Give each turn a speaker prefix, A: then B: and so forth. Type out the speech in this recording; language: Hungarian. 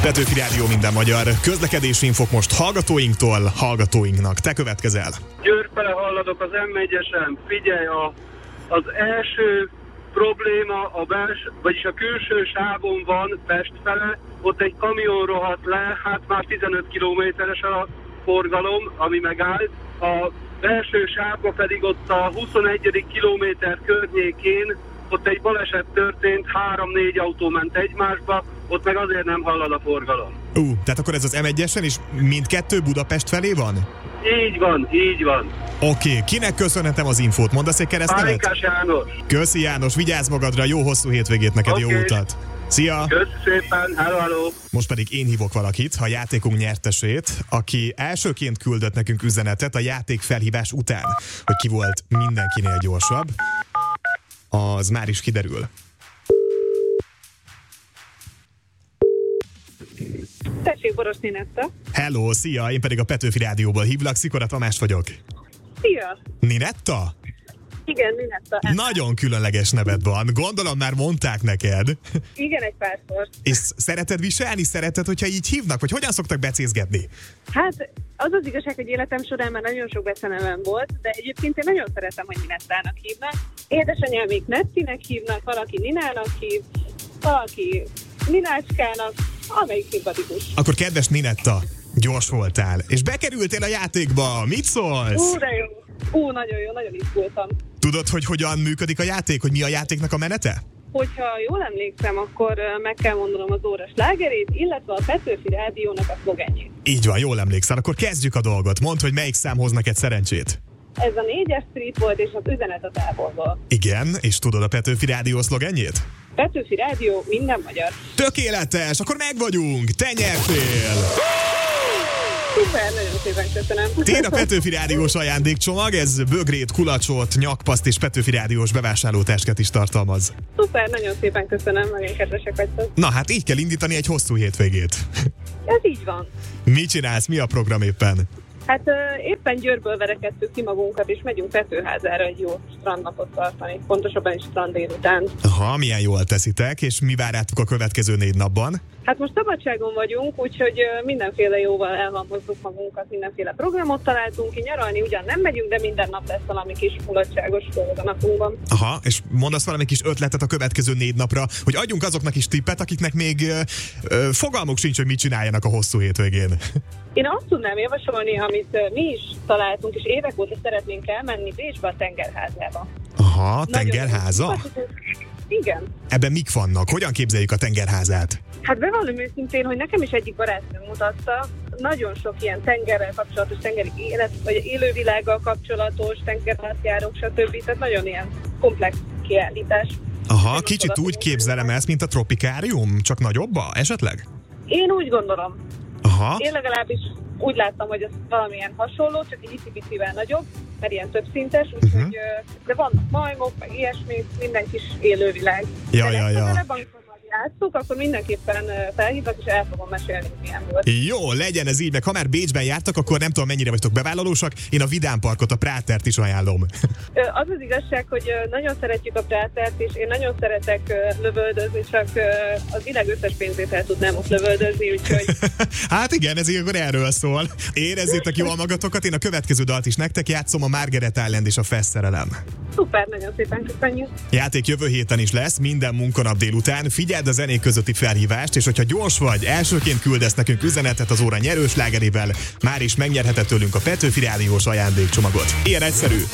A: Petőfi Rádió, minden magyar. Közlekedési infok most hallgatóinktól, hallgatóinknak. Te következel.
B: Győr fele halladok az M1-esen. Figyelj, az első probléma vagyis a külső sávon van Pest fele, ott egy kamion rohadt le, hát már 15 kilométeres a forgalom, ami megállt. A belső sávban pedig ott a 21. kilométer környékén ott egy baleset történt, 3-4 autó ment egymásba, ott meg azért nem hallad a forgalom.
A: Tehát akkor ez az M1-esen is mindkettő Budapest felé van?
B: Így van.
A: Oké, kinek köszönhetem az infót? Mondasz egy keresztnevet?
B: Pálinkás János.
A: Köszi János, vigyázz magadra, jó hosszú hétvégét neked, jó utat! Szia!
B: Köszi szépen, hello!
A: Most pedig én hívok valakit, a játékunk nyertesét, aki elsőként küldött nekünk üzenetet a játék felhívás után, hogy ki volt mindenkinél gyorsabb. Az már is kiderül.
C: Tessék, Boros Ninetta.
A: Hello, szia, én pedig a Petőfi Rádióból hívlak, Szikora Tamás vagyok.
C: Szia!
A: Ninetta?
C: Igen, Ninetta.
A: Nagyon különleges neved van, gondolom már mondták neked.
C: Igen, egy párszor.
A: És szereted viselni? Szereted, hogyha így hívnak? Vagy hogyan szoktak becézgetni?
C: Hát az az igazság, hogy életem során már nagyon sok becenevem volt, de egyébként én nagyon szeretem, hogy Ninettának hívnak. Édesanyám még Nettinek hívnak, valaki Ninának hív, valaki Ninácskának, amelyik szimpatikus.
A: Akkor kedves Ninetta, gyors voltál, és bekerültél a játékba. Mit szólsz?
C: De jó. Nagyon jó, nagyon izgultam.
A: Tudod, hogy hogyan működik a játék? Hogy mi a játéknak a menete?
C: Hogyha jól emlékszem, akkor meg kell mondanom az óra slágerét, illetve a Petőfi Rádiónak a szlogenjét.
A: Így van, jól emlékszel. Akkor kezdjük a dolgot. Mondd, hogy melyik szám hoz neked szerencsét.
C: Ez a 4-es street volt, és az üzenet a távolból.
A: Igen, és tudod a Petőfi Rádió szlogenjét?
C: Petőfi Rádió, minden magyar.
A: Tökéletes, akkor meg vagyunk, te nyertél!
C: Szuper, nagyon szépen köszönöm.
A: Tér a Petőfi Rádiós ajándékcsomag, ez bögrét, kulacsot, nyakpaszt és Petőfi Rádiós bevásárlótáskát is tartalmaz.
C: Szuper, nagyon szépen köszönöm, nagyon kedvesek vagytok.
A: Na hát így kell indítani egy hosszú hétvégét.
C: Ez így van.
A: Mit csinálsz, mi a program éppen?
C: Hát éppen Győrből verekedtük ki magunkat, és megyünk Petőházára egy jó strandnapot tartani, pontosabban is strand délután.
A: Aha, milyen jól teszitek, és mi vár rátok a következő 4 napban?
C: Hát most szabadságon vagyunk, úgyhogy mindenféle jóval elhalmozzuk magunkat, mindenféle programot találtunk ki, nyaralni ugyan nem megyünk, de minden nap lesz valami kis mulatságos dolog a napunkban.
A: Aha, és mondasz valami kis ötletet a következő 4 napra, hogy adjunk azoknak is tippet, akiknek még fogalmuk sincs, hogy mit csináljanak a hosszú hétvégén.
C: Én azt tudnám javasolni, amit mi is találtunk, és évek óta szeretnénk elmenni Bécsbe, a tengerházába.
A: Aha, tengerháza?
C: Igen.
A: Ebben mik vannak? Hogyan képzeljük a tengerházát?
C: Hát bevallom őszintén, hogy nekem is egyik barátnőm mutatta, nagyon sok ilyen tengerrel kapcsolatos, tengeri élet, vagy élővilággal kapcsolatos, tengeralattjárók, stb. Tehát nagyon ilyen komplex kiállítás.
A: Aha, kicsit úgy képzelem ezt, mint a tropikárium, csak nagyobba esetleg?
C: Én úgy gondolom.
A: Aha.
C: Én legalábbis úgy láttam, hogy ez valamilyen hasonló, csak egy icipicivel nagyobb, mert ilyen többszintes, úgyhogy de vannak majmok, meg ilyesmi, minden kis élővilág.
A: Ja.
C: Játszunk, akkor mindenképpen felhívlak, és el fogom mesélni, hogy milyen volt.
A: Jó, legyen ez így, meg ha már Bécsben jártak, akkor nem tudom, mennyire vagytok bevállalósak, én a Vidám Parkot, a Prátert is ajánlom.
C: Az az igazság, hogy nagyon szeretjük a Prátert, és én nagyon szeretek lövöldözni, csak az világ összes pénzét el tudnám ott lövöldözni, úgyhogy...
A: Hát igen, ez ilyenkor erről szól. Érezzétek jól magatokat, én a következő dalt is nektek játszom, a Margaret Island és a Feszszerelem.
C: Szuper, nagyon szépen köszönjük.
A: Játék jövő héten is lesz, minden munkanap délután. Figyeld a zenék közötti felhívást, és hogyha gyors vagy, elsőként küldesz nekünk üzenetet az óra nyerős lágerével, már is megnyerheted tőlünk a Petőfi Rádiós ajándékcsomagot. Ilyen egyszerű.